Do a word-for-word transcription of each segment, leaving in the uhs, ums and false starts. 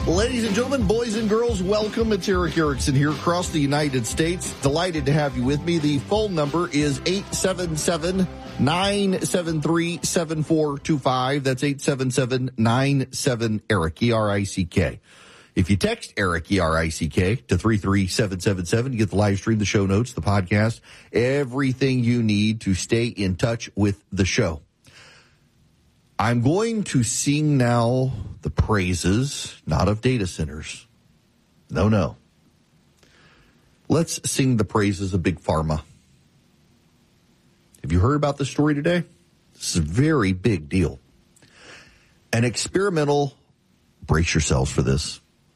Ladies and gentlemen, boys and girls, welcome. It's Erick Erickson here across the United States. Delighted to have you with me. The phone number is eight seven seven, nine seven three, seven four two five. That's eight seven seven, nine seven, Eric, E R I C K. If you text Eric, E R I C K, to three three seven seven seven, you get the live stream, the show notes, the podcast, everything you need to stay in touch with the show. I'm going to sing now the praises, not of data centers. No, no. Let's sing the praises of Big Pharma. Have you heard about this story today? This is a very big deal. An experimental, brace yourselves for this,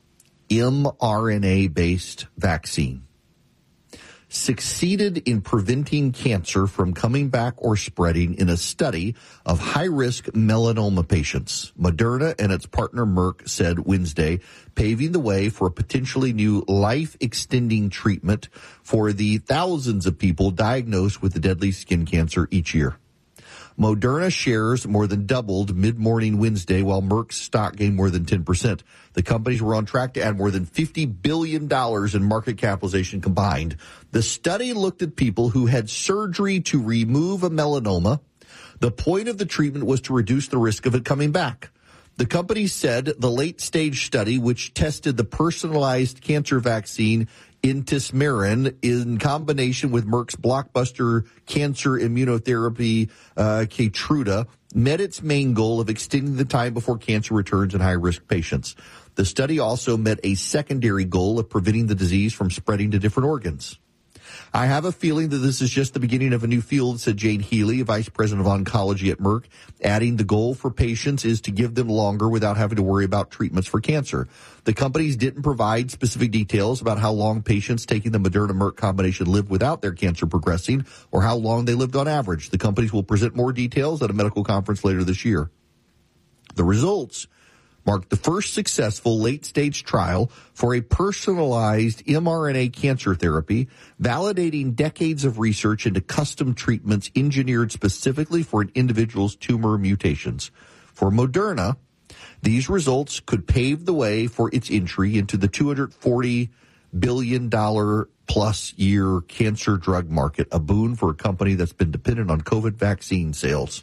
mRNA-based vaccine succeeded in preventing cancer from coming back or spreading in a study of high-risk melanoma patients. Moderna and its partner Merck said Wednesday, paving the way for a potentially new life-extending treatment for the thousands of people diagnosed with the deadly skin cancer each year. Moderna shares more than doubled mid-morning Wednesday, while Merck's stock gained more than ten percent. The companies were on track to add more than fifty billion dollars in market capitalization combined. The study looked at people who had surgery to remove a melanoma. The point of the treatment was to reduce the risk of it coming back. The company said the late-stage study, which tested the personalized cancer vaccine Intismeran in combination with Merck's blockbuster cancer immunotherapy uh, Keytruda, met its main goal of extending the time before cancer returns in high-risk patients. The study also met a secondary goal of preventing the disease from spreading to different organs. I have a feeling that this is just the beginning of a new field, said Jane Healy, Vice President of Oncology at Merck, adding the goal for patients is to give them longer without having to worry about treatments for cancer. The companies didn't provide specific details about how long patients taking the Moderna-Merck combination lived without their cancer progressing or how long they lived on average. The companies will present more details at a medical conference later this year. The results marked the first successful late-stage trial for a personalized mRNA cancer therapy, validating decades of research into custom treatments engineered specifically for an individual's tumor mutations. For Moderna, these results could pave the way for its entry into the two hundred forty billion dollars plus year cancer drug market, a boon for a company that's been dependent on COVID vaccine sales.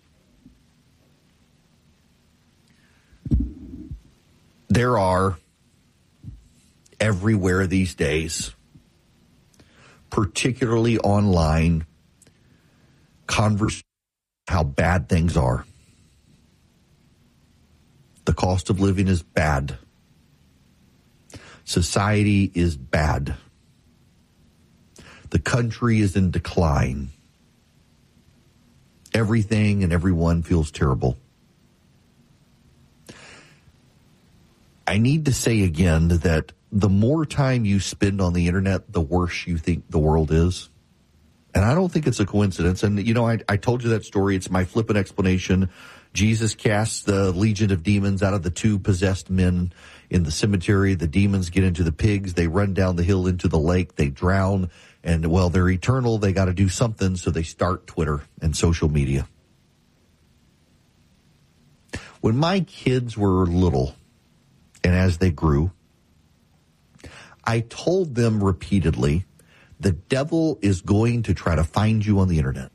There are everywhere these days, particularly online, conversations how bad things are. The cost of living is bad. Society is bad. The country is in decline. Everything and everyone feels terrible. I need to say again that the more time you spend on the internet, the worse you think the world is. And I don't think it's a coincidence. And, you know, I, I told you that story. It's my flippant explanation. Jesus casts the legion of demons out of the two possessed men in the cemetery. The demons get into the pigs. They run down the hill into the lake. They drown. And, well, they're eternal. They got to do something. So they start Twitter and social media. When my kids were little, and as they grew, I told them repeatedly, the devil is going to try to find you on the internet.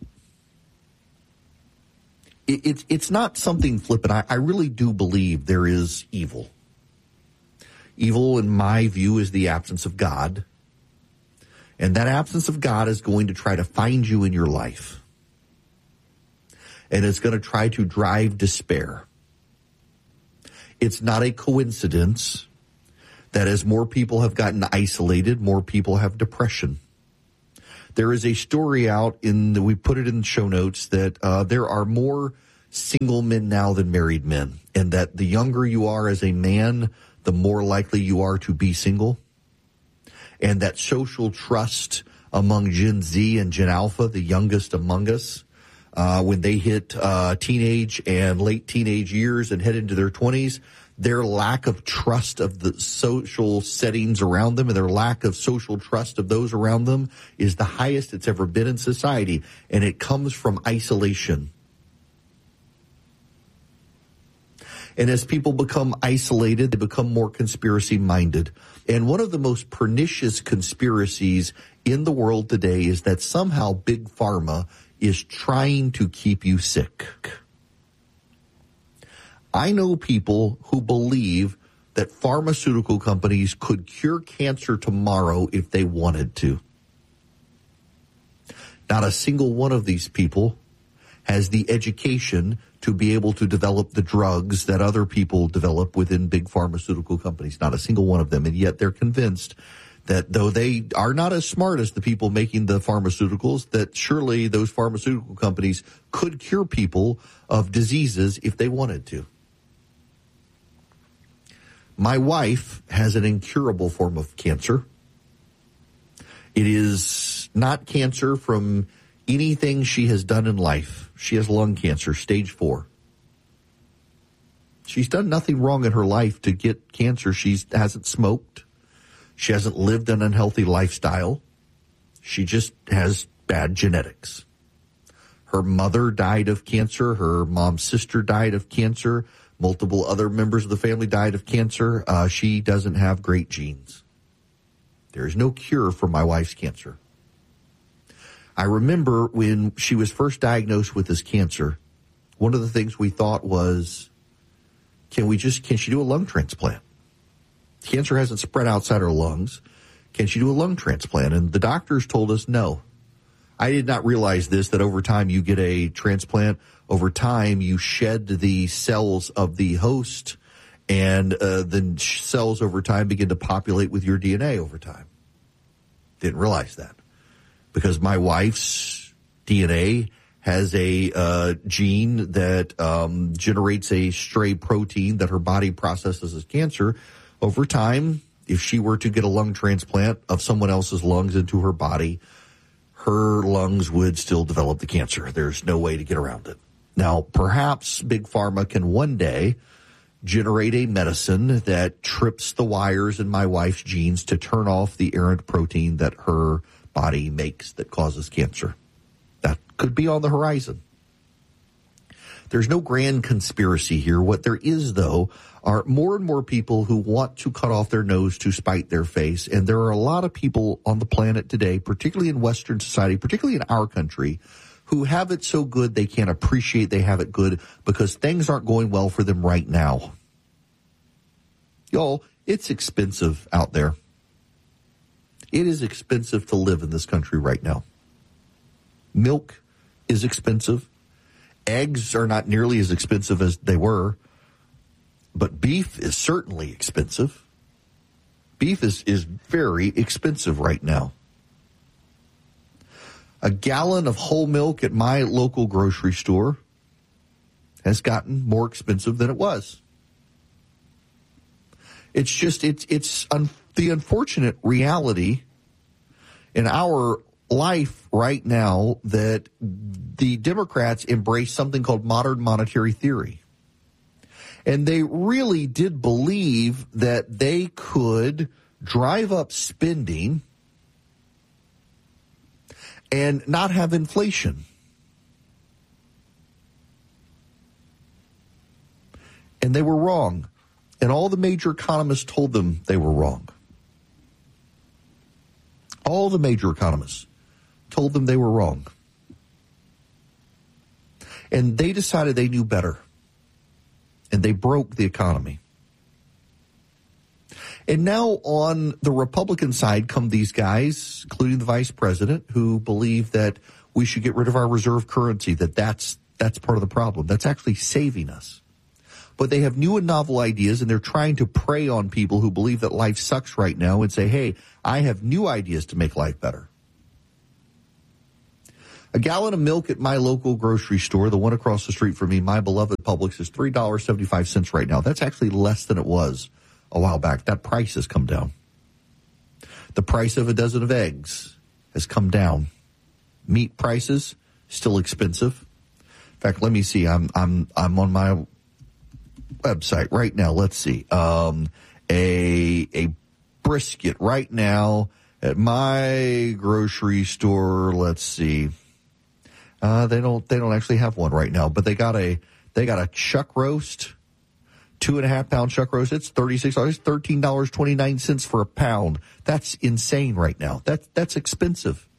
It, it, it's not something flippant. I, I really do believe there is evil. Evil, in my view, is the absence of God. And that absence of God is going to try to find you in your life. And it's going to try to drive despair. It's not a coincidence that as more people have gotten isolated, more people have depression. There is a story out in the, we put it in the show notes that uh, there are more single men now than married men, and that the younger you are as a man, the more likely you are to be single. And that social trust among Gen Z and Gen Alpha, the youngest among us, Uh, when they hit uh, teenage and late teenage years and head into their twenties, their lack of trust of the social settings around them and their lack of social trust of those around them is the highest it's ever been in society. And it comes from isolation. And as people become isolated, they become more conspiracy-minded. And one of the most pernicious conspiracies in the world today is that somehow Big Pharma is trying to keep you sick. I know people who believe that pharmaceutical companies could cure cancer tomorrow if they wanted to. Not a single one of these people has the education to be able to develop the drugs that other people develop within big pharmaceutical companies. Not a single one of them. And yet they're convinced that though they are not as smart as the people making the pharmaceuticals, that surely those pharmaceutical companies could cure people of diseases if they wanted to. My wife has an incurable form of cancer. It is not cancer from anything she has done in life. She has lung cancer, stage four. She's done nothing wrong in her life to get cancer. She hasn't smoked. She hasn't lived an unhealthy lifestyle. She just has bad genetics. Her mother died of cancer. Her mom's sister died of cancer. Multiple other members of the family died of cancer. Uh, she doesn't have great genes. There is no cure for my wife's cancer. I remember when she was first diagnosed with this cancer, one of the things we thought was, can we just, can she do a lung transplant? Cancer hasn't spread outside her lungs. Can she do a lung transplant? And the doctors told us no. I did not realize this, that over time you get a transplant. Over time you shed the cells of the host, and uh, the cells over time begin to populate with your D N A over time. Didn't realize that. Because my wife's D N A has a uh, gene that um, generates a stray protein that her body processes as cancer. Over time, if she were to get a lung transplant of someone else's lungs into her body, her lungs would still develop the cancer. There's no way to get around it. Now, perhaps Big Pharma can one day generate a medicine that trips the wires in my wife's genes to turn off the errant protein that her body makes that causes cancer. That could be on the horizon. There's no grand conspiracy here. What there is, though, are more and more people who want to cut off their nose to spite their face. And there are a lot of people on the planet today, particularly in Western society, particularly in our country, who have it so good they can't appreciate they have it good because things aren't going well for them right now. Y'all, it's expensive out there. It is expensive to live in this country right now. Milk is expensive. Eggs are not nearly as expensive as they were. But beef is certainly expensive. Beef is, is very expensive right now. A gallon of whole milk at my local grocery store has gotten more expensive than it was. It's just, it's, it's un, the unfortunate reality in our life right now that the Democrats embrace something called modern monetary theory. And they really did believe that they could drive up spending and not have inflation. And they were wrong. And all the major economists told them they were wrong. All the major economists told them they were wrong. And they decided they knew better. And they broke the economy. And now on the Republican side come these guys, including the vice president, who believe that we should get rid of our reserve currency, that that's, that's part of the problem. That's actually saving us. But they have new and novel ideas, and they're trying to prey on people who believe that life sucks right now and say, hey, I have new ideas to make life better. A gallon of milk at my local grocery store, the one across the street from me, my beloved Publix, is three dollars and seventy-five cents right now. That's actually less than it was a while back. That price has come down. The price of a dozen of eggs has come down. Meat prices, still expensive. In fact, let me see. I'm I'm I'm on my website right now. Let's see. Um, a a brisket right now at my grocery store. Let's see. Uh, they don't they don't actually have one right now, but they got a they got a chuck roast, Two and a half pound chuck roast, it's thirty-six dollars, thirteen dollars and twenty-nine cents for a pound. That's insane right now. That, that's expensive.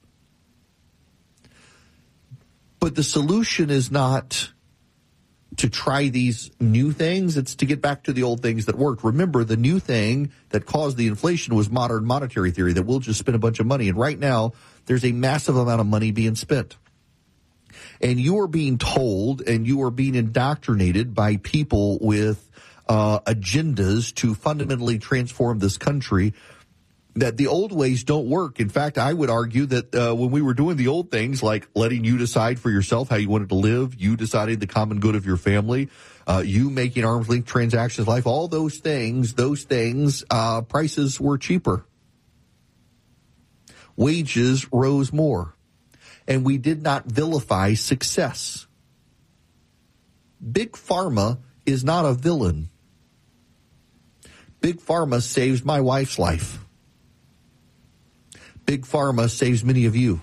But the solution is not to try these new things. It's to get back to the old things that worked. Remember, the new thing that caused the inflation was modern monetary theory, that we'll just spend a bunch of money. And right now, there's a massive amount of money being spent. And you are being told and you are being indoctrinated by people with uh, agendas to fundamentally transform this country, that the old ways don't work. In fact, I would argue that uh, when we were doing the old things, like letting you decide for yourself how you wanted to live, you deciding the common good of your family, uh, you making arm's length transactions, life, all those things, those things, uh, prices were cheaper. Wages rose more. And we did not vilify success. Big Pharma is not a villain. Big Pharma saves my wife's life. Big Pharma saves many of you.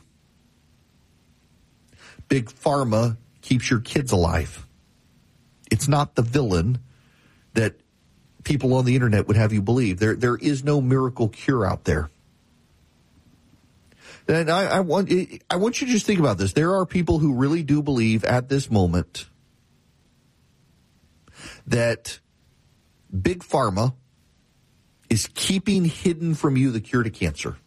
Big Pharma keeps your kids alive. It's not the villain that people on the internet would have you believe. There, there is no miracle cure out there. And I, I want, I want you to just think about this. There are people who really do believe at this moment that Big Pharma is keeping hidden from you the cure to cancer.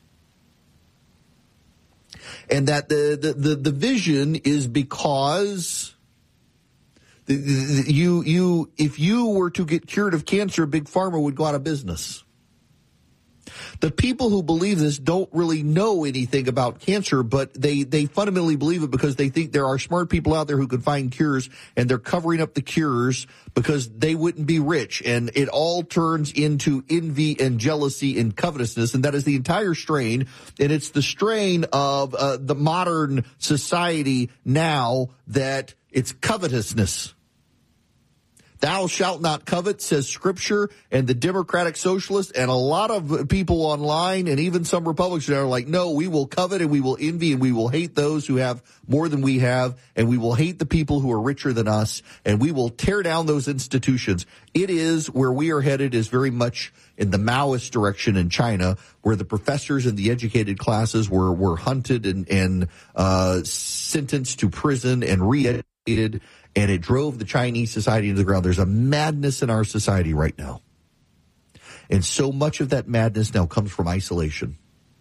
And that the, the, the, the vision is because the, the, you, you, if you were to get cured of cancer, Big Pharma would go out of business. The people who believe this don't really know anything about cancer, but they, they fundamentally believe it because they think there are smart people out there who can find cures, and they're covering up the cures because they wouldn't be rich. And it all turns into envy and jealousy and covetousness, and that is the entire strain. And it's the strain of uh, the modern society now, that it's covetousness. Thou shalt not covet, says Scripture, and the Democratic Socialists and a lot of people online and even some Republicans are like, no, we will covet and we will envy and we will hate those who have more than we have, and we will hate the people who are richer than us, and we will tear down those institutions. It is where we are headed, is very much in the Maoist direction in China, where the professors and the educated classes were, were hunted and, and uh, sentenced to prison and re-educated. And it drove the Chinese society into the ground. There's a madness in our society right now. And so much of that madness now comes from isolation.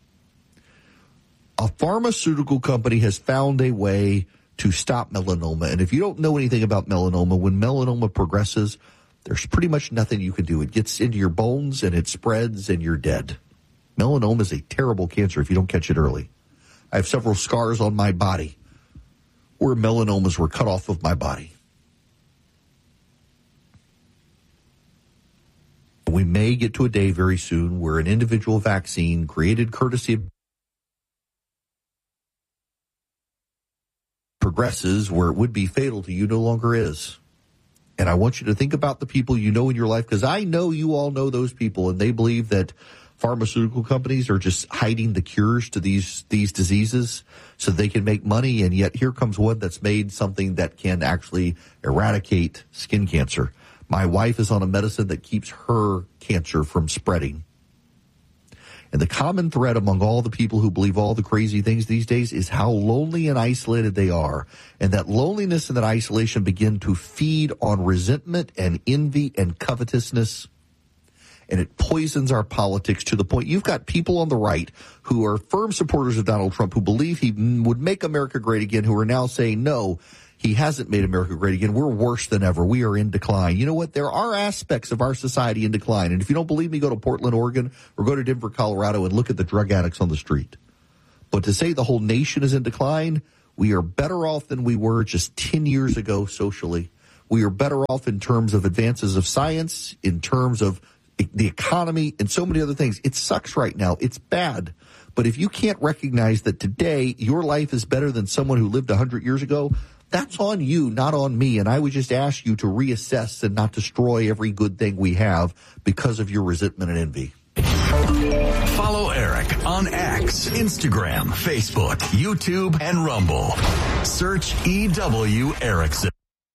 A pharmaceutical company has found a way to stop melanoma. And if you don't know anything about melanoma, when melanoma progresses, there's pretty much nothing you can do. It gets into your bones and it spreads and you're dead. Melanoma is a terrible cancer if you don't catch it early. I have several scars on my body where melanomas were cut off of my body. We may get to a day very soon where an individual vaccine created courtesy of progresses where it would be fatal to you no longer is. And I want you to think about the people you know in your life, because I know you all know those people, and they believe that pharmaceutical companies are just hiding the cures to these these diseases so they can make money. And yet here comes one that's made something that can actually eradicate skin cancer. My wife is on a medicine that keeps her cancer from spreading. And the common thread among all the people who believe all the crazy things these days is how lonely and isolated they are. And that loneliness and that isolation begin to feed on resentment and envy and covetousness. And it poisons our politics to the point you've got people on the right who are firm supporters of Donald Trump, who believe he would make America great again, who are now saying, no, he hasn't made America great again. We're worse than ever. We are in decline. You know what? There are aspects of our society in decline. And if you don't believe me, go to Portland, Oregon, or go to Denver, Colorado, and look at the drug addicts on the street. But to say the whole nation is in decline, we are better off than we were just ten years ago socially. We are better off in terms of advances of science, in terms of the economy, and so many other things. It sucks right now. It's bad. But if you can't recognize that today your life is better than someone who lived one hundred years ago, that's on you, not on me. And I would just ask you to reassess and not destroy every good thing we have because of your resentment and envy. Follow Eric on X, Instagram, Facebook, YouTube, and Rumble. Search E W Erickson.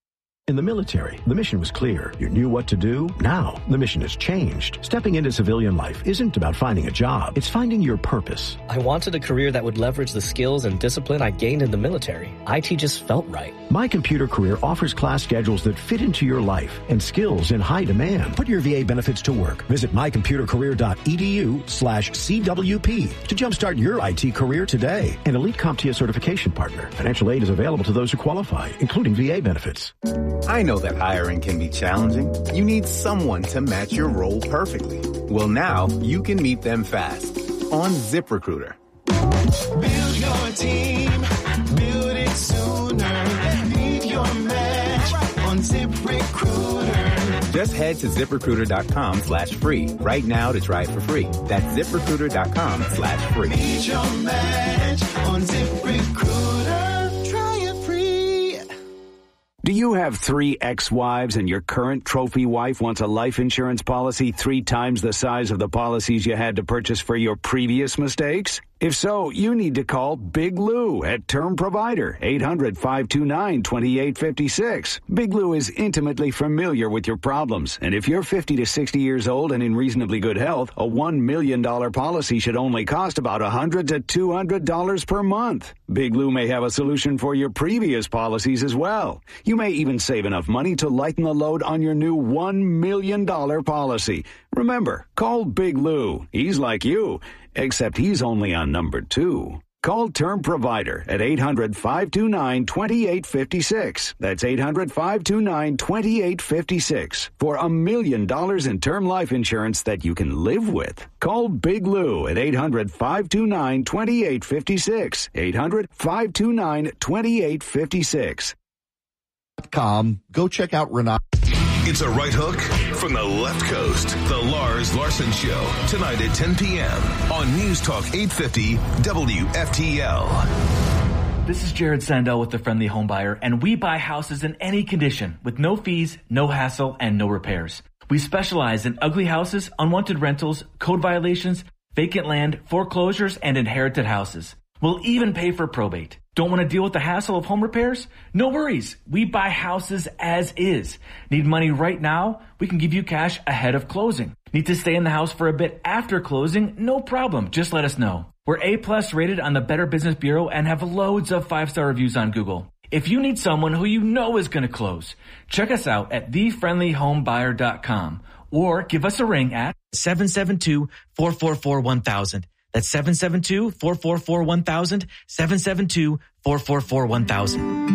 In the military, the mission was clear. You knew what to do. Now, the mission has changed. Stepping into civilian life isn't about finding a job. It's finding your purpose. I wanted a career that would leverage the skills and discipline I gained in the military. I T just felt right. My Computer Career offers class schedules that fit into your life and skills in high demand. Put your V A benefits to work. Visit mycomputercareer.edu slash CWP to jumpstart your I T career today. An elite CompTIA certification partner. Financial aid is available to those who qualify, including V A benefits. I know that hiring can be challenging. You need someone to match your role perfectly. Well, now you can meet them fast on ZipRecruiter. Build your team, build it sooner. Meet your match on ZipRecruiter. Just head to ZipRecruiter.com slash free right now to try it for free. That's ZipRecruiter.com slash free. Meet your match on ZipRecruiter. Try it free. Do you have three ex-wives and your current trophy wife wants a life insurance policy three times the size of the policies you had to purchase for your previous mistakes? If so, you need to call Big Lou at Term Provider, eight hundred, five two nine, two eight five six. Big Lou is intimately familiar with your problems, and if you're fifty to sixty years old and in reasonably good health, a one million dollars policy should only cost about one hundred to two hundred dollars per month. Big Lou may have a solution for your previous policies as well. You may even save enough money to lighten the load on your new one million dollars policy. Remember, call Big Lou. He's like you, except he's only on number two. Call Term Provider at eight hundred, five two nine, two eight five six. That's eight hundred, five two nine, two eight five six for a million dollars in term life insurance that you can live with. Call Big Lou at eight hundred, five two nine, two eight five six. eight hundred, five two nine, two eight five six. Com. Go check out Renata. It's a right hook from the left coast. The Lars Larson Show, tonight at ten p.m. on News Talk eight fifty W F T L. This is Jared Sandell with The Friendly Home Buyer, and we buy houses in any condition with no fees, no hassle, and no repairs. We specialize in ugly houses, unwanted rentals, code violations, vacant land, foreclosures, and inherited houses. We'll even pay for probate. Don't want to deal with the hassle of home repairs? No worries. We buy houses as is. Need money right now? We can give you cash ahead of closing. Need to stay in the house for a bit after closing? No problem. Just let us know. We're A-plus rated on the Better Business Bureau and have loads of five-star reviews on Google. If you need someone who you know is going to close, check us out at the friendly home buyer dot com or give us a ring at seven seven two, four four four, one thousand. That's seven seven two, four four four, one thousand, seven seven two, four four four, one thousand.